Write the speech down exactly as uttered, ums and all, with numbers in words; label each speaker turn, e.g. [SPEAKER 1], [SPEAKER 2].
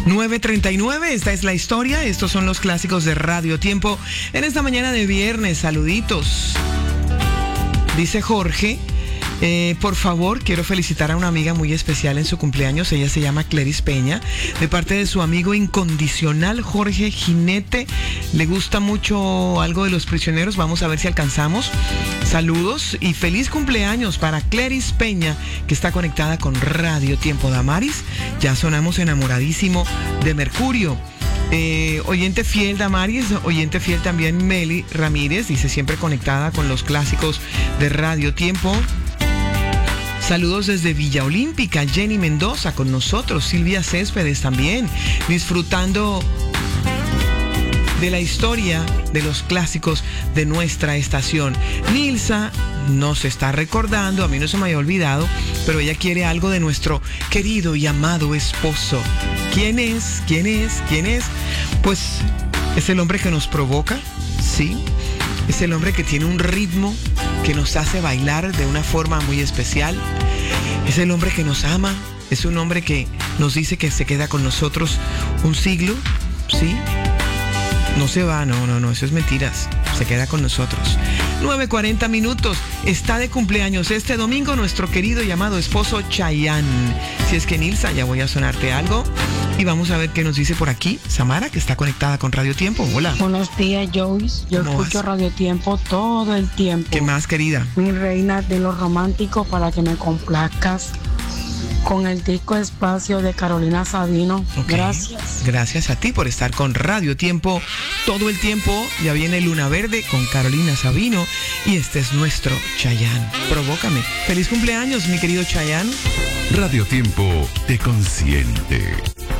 [SPEAKER 1] nueve treinta y nueve, esta es la historia, estos son los clásicos de Radio Tiempo. En esta mañana de viernes, saluditos. Dice Jorge, eh, por favor, quiero felicitar a una amiga muy especial en su cumpleaños. Ella se llama Cleris Peña, de parte de su amigo incondicional Jorge Jinete. Le gusta mucho algo de Los Prisioneros, vamos a ver si alcanzamos. Saludos y feliz cumpleaños para Cleris Peña, que está conectada con Radio Tiempo. Damaris, ya sonamos enamoradísimo de Mercurio. Eh, oyente fiel Damaris, oyente fiel también Meli Ramírez, dice siempre conectada con los clásicos de Radio Tiempo. Saludos desde Villa Olímpica, Jenny Mendoza con nosotros, Silvia Céspedes también, disfrutando de la historia de los clásicos de nuestra estación. Nilsa nos está recordando, a mí no se me había olvidado, pero ella quiere algo de nuestro querido y amado esposo. ¿Quién es? ¿Quién es? ¿Quién es? Pues es el hombre que nos provoca, ¿sí? Es el hombre que tiene un ritmo que nos hace bailar de una forma muy especial. Es el hombre que nos ama, es un hombre que nos dice que se queda con nosotros un siglo, ¿sí? No se va, no, no, no, eso es mentiras. Se queda con nosotros. nueve cuarenta minutos. Está de cumpleaños este domingo nuestro querido y amado esposo Chayanne. Si es que Nilsa, ya voy a sonarte algo. Y vamos a ver qué nos dice por aquí Samara, que está conectada con Radio Tiempo. Hola.
[SPEAKER 2] Buenos días, Joyce. Yo escucho vas? Radio Tiempo todo el tiempo.
[SPEAKER 1] ¿Qué más, querida?
[SPEAKER 2] Mi reina de los románticos, para que me complazcas con el disco Espacio de Carolina Sabino. Okay. Gracias.
[SPEAKER 1] Gracias a ti por estar con Radio Tiempo todo el tiempo. Ya viene Luna Verde con Carolina Sabino y este es nuestro Chayanne. Provócame. Feliz cumpleaños, mi querido Chayanne.
[SPEAKER 3] Radio Tiempo te consiente.